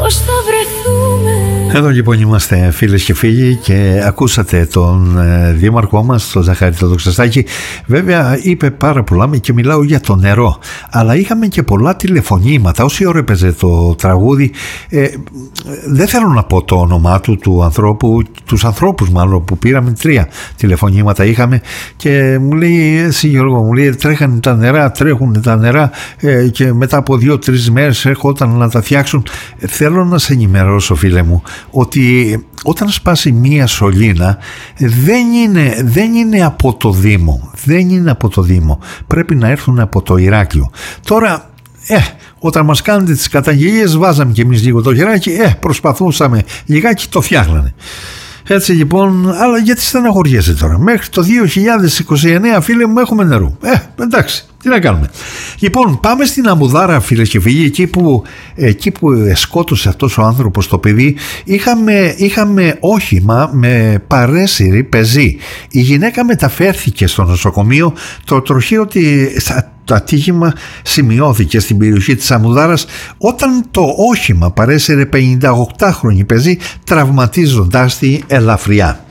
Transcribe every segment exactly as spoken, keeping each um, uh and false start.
πώς θα βρεθούμε. Εδώ λοιπόν είμαστε φίλες και φίλοι και ακούσατε τον ε, δήμαρχό μας, τον Ζαχαρή τον Δοξαστάκη. Βέβαια είπε πάρα πολλά και μιλάω για το νερό, αλλά είχαμε και πολλά τηλεφωνήματα. Όση ώρα έπαιζε το τραγούδι, ε, δεν θέλω να πω το όνομά του, του ανθρώπου, τους ανθρώπους μάλλον που πήραμε, τρία τηλεφωνήματα είχαμε και μου λέει, εσύ Γιώργο, μου λέει, τρέχανε τα νερά, τρέχουν τα νερά ε, και μετά από δύο-τρεις μέρες έρχονταν να τα φτιάξουν. Ε, θέλω να σε ενημερώσω, φίλε μου, ότι όταν σπάσει μία σωλήνα δεν είναι, δεν είναι από το Δήμο, δεν είναι από το Δήμο, πρέπει να έρθουν από το Ηράκλειο. Τώρα ε, όταν μας κάνετε τις καταγγελίες βάζαμε και εμείς λίγο το χεράκι, ε, προσπαθούσαμε λιγάκι, το φτιάχνανε. Έτσι λοιπόν, αλλά γιατί στεναχωριέσαι τώρα? Μέχρι το δύο χιλιάδες είκοσι εννέα, φίλε μου, έχουμε νερό. Ε, εντάξει, τι να κάνουμε. Λοιπόν, πάμε στην Αμμουδάρα, φίλες και φίλοι, εκεί που, εκεί που σκότωσε αυτός ο άνθρωπος το παιδί. Είχαμε, είχαμε όχημα με παρέσυρη πεζή. Η γυναίκα μεταφέρθηκε στο νοσοκομείο. Το τροχείο ότι το ατύχημα σημειώθηκε στην περιοχή της Αμμουδάρας όταν το όχημα παρέσυρε πενηνταοκτάχρονη πεζή, τραυματίζοντάς τη ελαφριά.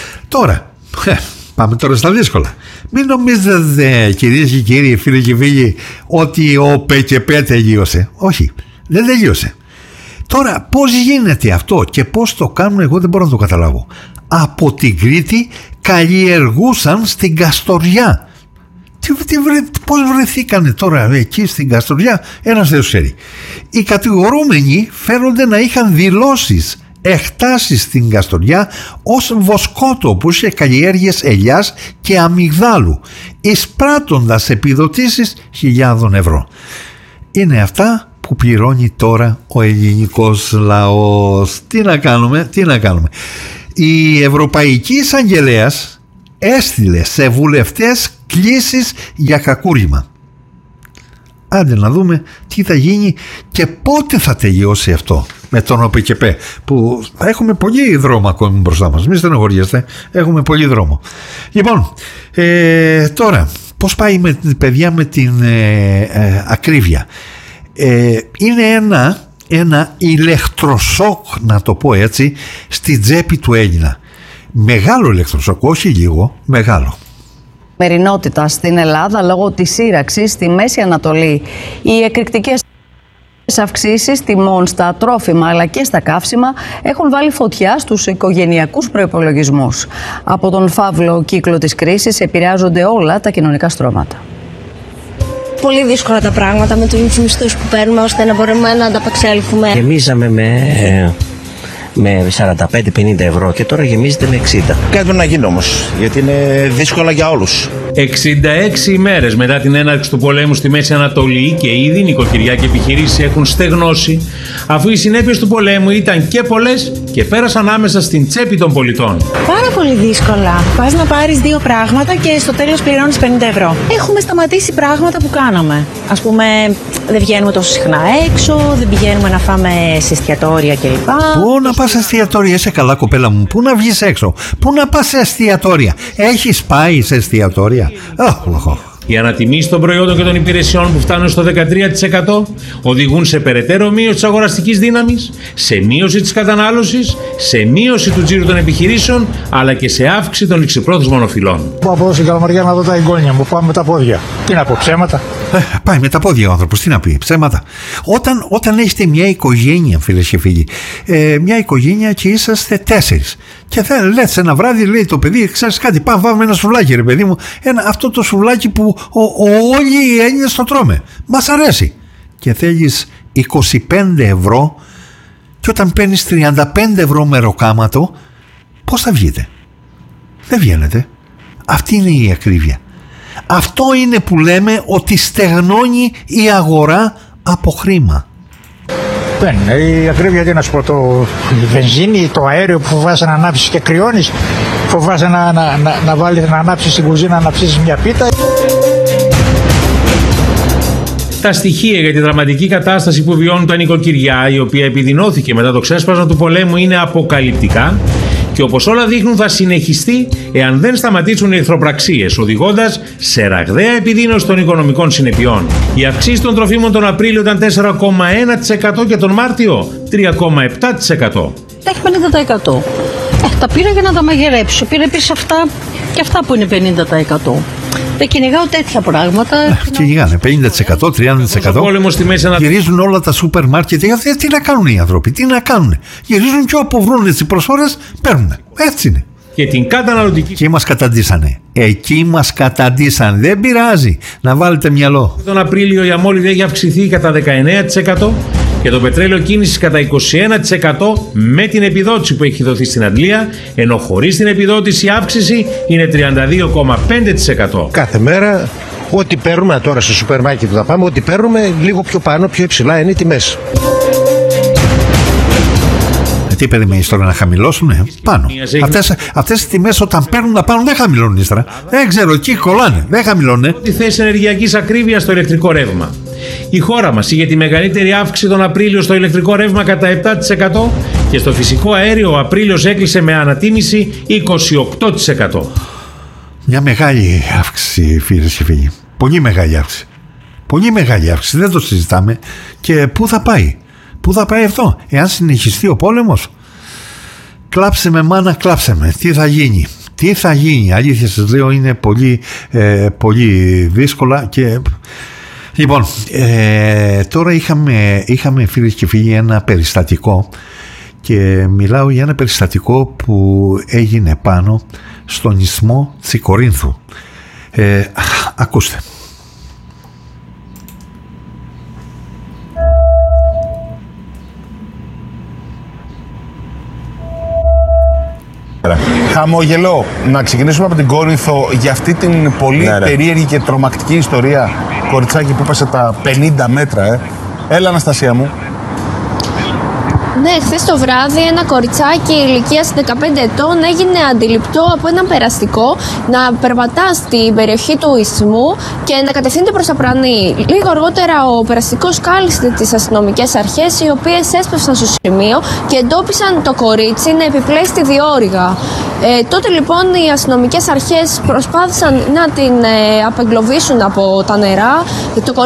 Τώρα, πάμε τώρα στα δύσκολα. Μην νομίζετε, κυρίες και κύριοι, φίλοι και φίλοι, ότι ο ΠΚΠ τελείωσε. Όχι, δεν τελείωσε. Τώρα πώς γίνεται αυτό και πώς το κάνουν, εγώ δεν μπορώ να το καταλάβω. Από την Κρήτη καλλιεργούσαν στην Καστοριά. Τι, τι, πώς βρεθήκανε τώρα εκεί στην Καστοριά, ένας δεν ξέρει. Οι κατηγορούμενοι φαίνονται να είχαν δηλώσεις εκτάσεις στην Καστοριά ως βοσκότοπους και καλλιέργειες ελιάς και αμυγδάλου, εισπράττοντας επιδοτήσεις χιλιάδων ευρώ. Είναι αυτά που πληρώνει τώρα ο ελληνικός λαός. Τι να κάνουμε, τι να κάνουμε. Η Ευρωπαϊκή Εισαγγελέας έστειλε σε βουλευτές κλήσεις για κακούργημα. Άντε να δούμε τι θα γίνει και πότε θα τελειώσει αυτό με τον ΟΠΚΠ, που θα έχουμε πολύ δρόμο ακόμη μπροστά μας. Μην στενοχωριέστε, έχουμε πολύ δρόμο. Λοιπόν, ε, τώρα πώς πάει με την παιδιά με την ε, ε, ακρίβεια? Ε, είναι ένα, ένα ηλεκτροσόκ, να το πω έτσι, στη τσέπη του Έλληνα. Μεγάλο ηλεκτροσόκ, όχι λίγο, μεγάλο. Καθημερινότητα στην Ελλάδα λόγω της σύραξης στη Μέση Ανατολή. Οι εκρηκτικές αυξήσεις τιμών στα τρόφιμα αλλά και στα καύσιμα έχουν βάλει φωτιά στους οικογενειακούς προϋπολογισμούς. Από τον φαύλο κύκλο της κρίσης επηρεάζονται όλα τα κοινωνικά στρώματα. Πολύ δύσκολα τα πράγματα με τους μισθούς που παίρνουμε ώστε να μπορούμε να ανταπεξέλθουμε. Γεμίζαμε με... με σαράντα πέντε πενήντα ευρώ και τώρα γεμίζεται με εξήντα. Κάτι πρέπει να γίνει όμως, γιατί είναι δύσκολα για όλους. εξήντα έξι ημέρες μετά την έναρξη του πολέμου στη Μέση Ανατολή και ήδη νοικοκυριά και επιχειρήσεις έχουν στεγνώσει, αφού οι συνέπειες του πολέμου ήταν και πολλές και πέρασαν άμεσα στην τσέπη των πολιτών. Πάρα πολύ δύσκολα. Πας να πάρεις δύο πράγματα και στο τέλος πληρώνεις πενήντα ευρώ. Έχουμε σταματήσει πράγματα που κάναμε. Ας πούμε, δεν βγαίνουμε τόσο συχνά έξω, δεν πηγαίνουμε να φάμε σε εστιατόρια κλπ. Πού να πας σε εστιατόρια, είσαι καλά κοπέλα μου? Πού να βγεις έξω? Πού να πας σε εστιατόρια? Έχεις πάει σε εστιατόρια? Oh, oh. Οι ανατιμήσεις των προϊόντων και των υπηρεσιών που φτάνουν στο δεκατρία τοις εκατό οδηγούν σε περαιτέρω μείωση της αγοραστικής δύναμης, σε μείωση της κατανάλωσης, σε μείωση του τζίρου των επιχειρήσεων, αλλά και σε αύξηση των ληξιπρόθεσμων οφειλών. Πάω από εδώ στην Καλαμαριά να δω τα εγγόνια μου, πάω με τα πόδια. Τι να πω, ψέματα? Ε, πάει με τα πόδια ο άνθρωπος, τι να πει, ψέματα? Όταν, όταν έχετε μια οικογένεια, φίλες και φίλοι, ε, μια οικογένεια και είσαστε τέσσερις. Και θα λέτε ένα βράδυ, λέει το παιδί, ξέρεις κάτι, πάμε βάλουμε ένα σουβλάκι, ρε παιδί μου. Ένα, αυτό το σουβλάκι που ο, ο, όλοι οι Έλληνες το τρώμε. Μας αρέσει. Και θέλεις είκοσι πέντε ευρώ, και όταν παίρνεις τριάντα πέντε ευρώ μεροκάματο, πώς θα βγείτε? Δεν βγαίνετε. Αυτή είναι η ακρίβεια. Αυτό είναι που λέμε ότι στεγνώνει η αγορά από χρήμα. Δεν είναι. Η ακρίβεια, τι να σου πω, το η βενζίνη, το αέριο που φοβάσαι να ανάψεις και κρυώνεις, φοβάσαι να, να, να, να βάλεις να ανάψεις στην κουζίνα, να ψήσεις μια πίτα. Τα στοιχεία για τη δραματική κατάσταση που βιώνουν τα νοικοκυριά, η οποία επιδεινώθηκε μετά το ξέσπασμα του πολέμου, είναι αποκαλυπτικά και όπως όλα δείχνουν θα συνεχιστεί εάν δεν σταματήσουν οι εχθροπραξίες, οδηγώντας σε ραγδαία επιδείνωση των οικονομικών συνεπειών. Η αυξήση των τροφίμων τον Απρίλιο ήταν τέσσερα κόμμα ένα τοις εκατό και τον Μάρτιο τρία κόμμα επτά τοις εκατό. Έχει πενήντα τοις εκατό. Ε, τα πήρα για να τα μαγειρέψω. Πήρα επίσης αυτά και αυτά που είναι πενήντα τοις εκατό. Δεν κυνηγάω τέτοια πράγματα. Κυνηγάνε πενήντα τοις εκατό, τριάντα τοις εκατό. Γυρίζουν όλα τα σούπερ μάρκετ. Τι να κάνουν οι άνθρωποι, τι να κάνουν. Γυρίζουν και όπου βρουν τις προσφορές παίρνουν. Έτσι είναι. Και την καταναλωτική. Εκεί μας καταντήσανε. Εκεί μας καταντήσαν. Δεν πειράζει. Να βάλετε μυαλό. Τον Απρίλιο η αμόλυβη έχει αυξηθεί κατά δεκαεννέα τοις εκατό και το πετρέλαιο κίνησης κατά είκοσι ένα τοις εκατό με την επιδότηση που έχει δοθεί στην Αντλία, ενώ χωρίς την επιδότηση η αύξηση είναι τριάντα δύο κόμμα πέντε τοις εκατό. Κάθε μέρα ό,τι παίρνουμε τώρα στο σούπερ μάρκετ που θα πάμε, ό,τι παίρνουμε λίγο πιο πάνω, πιο υψηλά είναι οι τιμές. Τι περιμένεις τώρα να χαμηλώσουνε πάνω. Αυτές, αυτές οι τιμές όταν παίρνουν να πάνε δεν χαμηλώνουν ύστερα. Δεν ξέρω, εκεί κολλάνε, δεν χαμηλώνουν. Τη θέση ενεργειακής ακρίβειας στο ηλεκτρικό ρεύμα. Η χώρα μας είχε τη μεγαλύτερη αύξηση τον Απρίλιο στο ηλεκτρικό ρεύμα κατά επτά τοις εκατό και στο φυσικό αέριο ο Απρίλιος έκλεισε με ανατίμηση είκοσι οκτώ τοις εκατό. Μια μεγάλη αύξηση, φίλες και φίλοι. Πολύ μεγάλη αύξηση. Πολύ μεγάλη αύξηση, δεν το συζητάμε. Και πού θα πάει. Πού θα πάει αυτό, εάν συνεχιστεί ο πόλεμος? Κλάψε με μάνα, κλάψε με. Τι θα γίνει, τι θα γίνει. Αλήθεια σας λέω, είναι πολύ, ε, πολύ δύσκολα. Και... Λοιπόν, ε, τώρα είχαμε, είχαμε φίλες και φίλοι ένα περιστατικό, και μιλάω για ένα περιστατικό που έγινε πάνω στον ισθμό Τσικορίνθου. Ε, ακούστε. Χαμογελώ. Να ξεκινήσουμε από την Κόρινθο για αυτή την πολύ ναι, ναι. περίεργη και τρομακτική ιστορία. Κοριτσάκι που έπασε τα πενήντα μέτρα, ε. Έλα, Αναστασία μου. Ναι, χθες το βράδυ ένα κοριτσάκι ηλικίας δεκαπέντε ετών έγινε αντιληπτό από έναν περαστικό να περπατά στην περιοχή του Ισθμού και να κατευθύνεται προς τα Πρανή. Λίγο αργότερα ο περαστικός κάλεσε τις αστυνομικές αρχές, οι οποίες έσπευσαν στο σημείο και εντόπισαν το κορίτσι να επιπλέει στη διόρυγα. Ε, τότε λοιπόν οι αστυνομικές αρχές προσπάθησαν να την ε, απεγκλωβίσουν από τα νερά. Το